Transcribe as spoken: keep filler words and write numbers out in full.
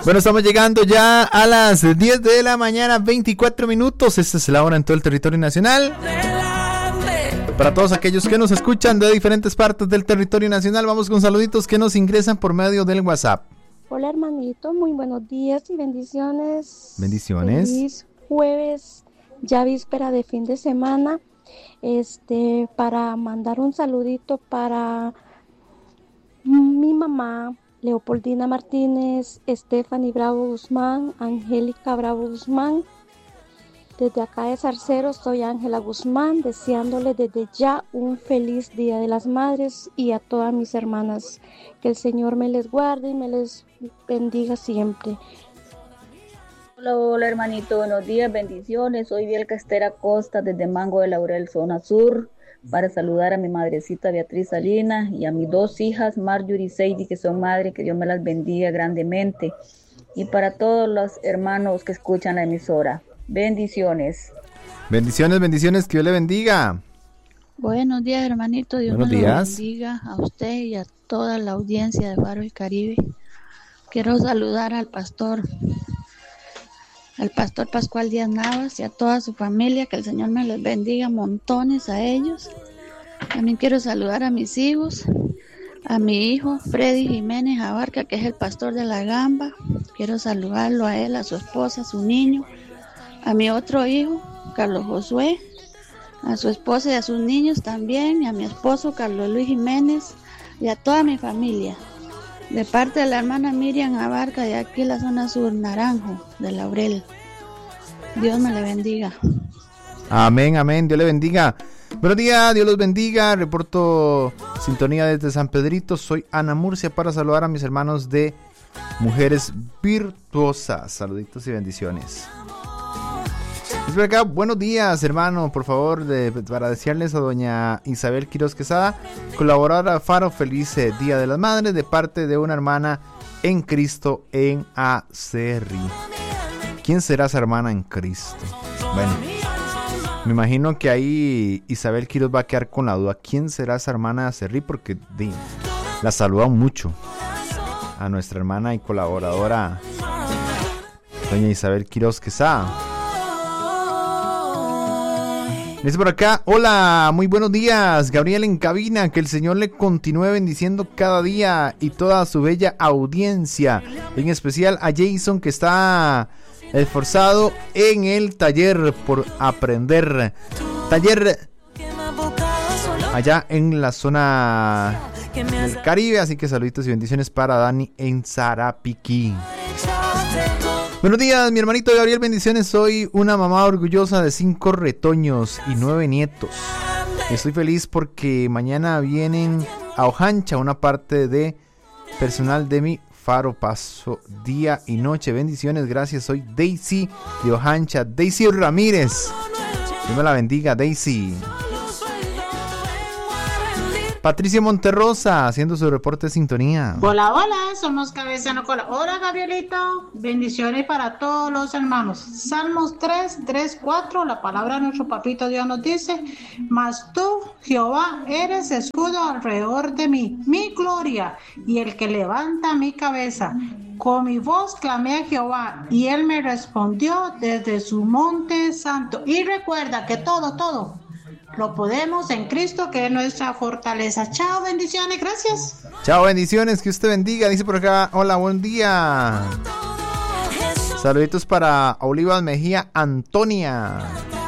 Bueno, estamos llegando ya a las diez de la mañana, veinticuatro minutos. Esta es la hora en todo el territorio nacional. Para todos aquellos que nos escuchan de diferentes partes del territorio nacional, vamos con saluditos que nos ingresan por medio del WhatsApp. Hola hermanito, muy buenos días y bendiciones. Bendiciones. Feliz jueves, ya víspera de fin de semana. Este, para mandar un saludito para mi mamá, Leopoldina Martínez, Stephanie Bravo Guzmán, Angélica Bravo Guzmán. Desde acá de Zarcero soy Ángela Guzmán, deseándole desde ya un feliz Día de las Madres y a todas mis hermanas. Que el Señor me les guarde y me les bendiga siempre. Hola, hola hermanito, buenos días, bendiciones. Soy Bielka Esther Acosta desde Mango de Laurel, zona sur, para saludar a mi madrecita Beatriz Salinas y a mis dos hijas, Marjorie y Sadie, que son madres, que Dios me las bendiga grandemente. Y para todos los hermanos que escuchan la emisora, bendiciones. Bendiciones, bendiciones, que Dios le bendiga. Buenos días, hermanito, Dios Buenos me días. lo bendiga a usted y a toda la audiencia de Faro del Caribe. Quiero saludar al pastor, al pastor Pascual Díaz Navas y a toda su familia, que el Señor me les bendiga montones a ellos. También quiero saludar a mis hijos, a mi hijo Freddy Jiménez Abarca, que es el pastor de La Gamba. Quiero saludarlo a él, a su esposa, a su niño, a mi otro hijo, Carlos Josué, a su esposa y a sus niños también, y a mi esposo Carlos Luis Jiménez y a toda mi familia. De parte de la hermana Miriam Abarca, de aquí en la zona sur, Naranjo, de Laurel. Dios me le bendiga. Amén, amén, Dios le bendiga. Buenos días, Dios los bendiga. Reporto sintonía desde San Pedrito. Soy Ana Murcia para saludar a mis hermanos de Mujeres Virtuosas. Saluditos y bendiciones. Es por acá, buenos días, hermano. Por favor, de, para desearles a doña Isabel Quiroz Quesada, colaboradora Faro, feliz eh, Día de las Madres, de parte de una hermana en Cristo en Acerri. ¿Quién será esa hermana en Cristo? Bueno, me imagino que ahí Isabel Quiroz va a quedar con la duda. ¿Quién será esa hermana de Acerri? Porque di, la saludan mucho a nuestra hermana y colaboradora doña Isabel Quiroz Quesada. Dice por acá, hola, muy buenos días, Gabriel en cabina, que el Señor le continúe bendiciendo cada día y toda su bella audiencia, en especial a Jason, que está esforzado en el taller por aprender, taller allá en la zona del Caribe, así que saluditos y bendiciones para Dani en Sarapiquí. Buenos días, mi hermanito Gabriel, bendiciones. Soy una mamá orgullosa de cinco retoños y nueve nietos. Estoy feliz porque mañana vienen a Ojancha una parte de personal de mi Faro. Paso día y noche. Bendiciones, gracias. Soy Daisy de Ojancha. Daisy Ramírez. Dios me la bendiga, Daisy. Patricia Monterrosa, haciendo su reporte de sintonía. Hola, hola, somos Cabeza No Cola. Hola, Gabrielito. Bendiciones para todos los hermanos. Salmos tres, tres, cuatro, la palabra de nuestro papito Dios nos dice: mas tú, Jehová, eres escudo alrededor de mí, mi gloria, y el que levanta mi cabeza. Con mi voz clamé a Jehová, y él me respondió desde su monte santo. Y recuerda que todo, todo lo podemos en Cristo, que es nuestra fortaleza. Chao, bendiciones, gracias. Chao, bendiciones, que usted bendiga. Dice por acá, hola, buen día. Saluditos para Olivas Mejía Antonia.